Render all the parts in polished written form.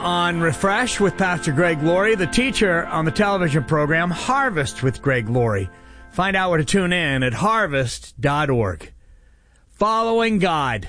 On Refresh with Pastor Greg Laurie, the teacher on the television program Harvest with Greg Laurie. Find out where to tune in at harvest.org. Following God.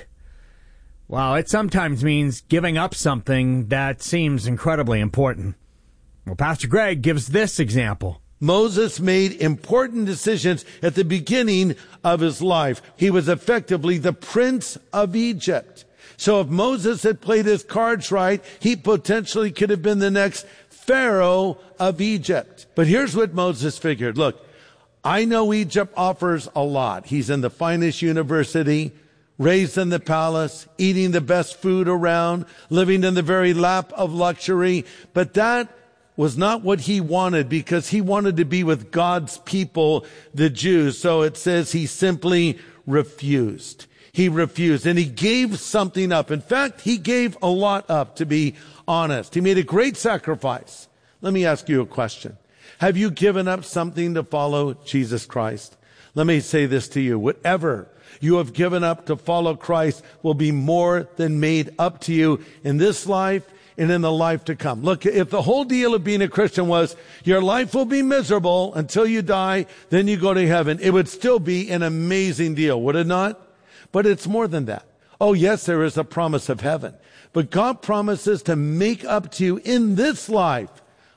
Wow, it sometimes means giving up something that seems incredibly important. Well, Pastor Greg gives this example. Moses made important decisions at the beginning of his life. He was effectively the prince of Egypt. So if Moses had played his cards right, he potentially could have been the next Pharaoh of Egypt. But here's what Moses figured. Look, I know Egypt offers a lot. He's in the finest university, raised in the palace, eating the best food around, living in the very lap of luxury. But that was not what he wanted, because he wanted to be with God's people, the Jews. So it says he simply refused. He refused, and he gave something up. In fact, he gave a lot up, to be honest. He made a great sacrifice. Let me ask you a question. Have you given up something to follow Jesus Christ? Let me say this to you. Whatever you have given up to follow Christ will be more than made up to you in this life and in the life to come. Look, if the whole deal of being a Christian was your life will be miserable until you die, then you go to heaven, it would still be an amazing deal, would it not? But it's more than that. Oh, yes, there is a promise of heaven. But God promises to make up to you in this life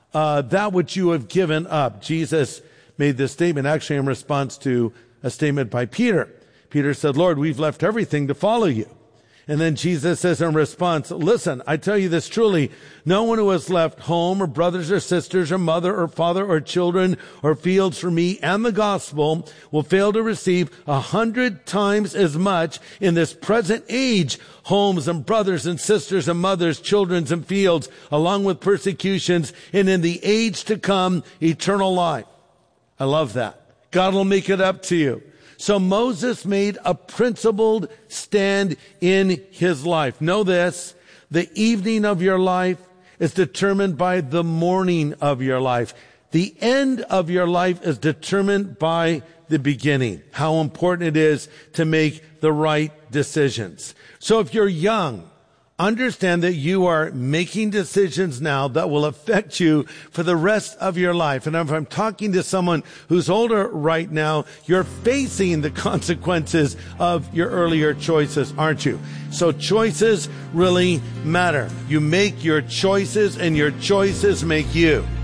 that which you have given up. Jesus made this statement actually in response to a statement by Peter. Peter said, Lord, we've left everything to follow you. And then Jesus says in response, listen, I tell you this truly, no one who has left home or brothers or sisters or mother or father or children or fields for me and the gospel will fail to receive 100 times as much in this present age, homes and brothers and sisters and mothers, children and fields, along with persecutions, and in the age to come, eternal life. I love that. God will make it up to you. So Moses made a principled stand in his life. Know this, the evening of your life is determined by the morning of your life. The end of your life is determined by the beginning. How important it is to make the right decisions. So if you're young, understand that you are making decisions now that will affect you for the rest of your life. And if I'm talking to someone who's older right now, you're facing the consequences of your earlier choices, aren't you? So choices really matter. You make your choices, and your choices make you.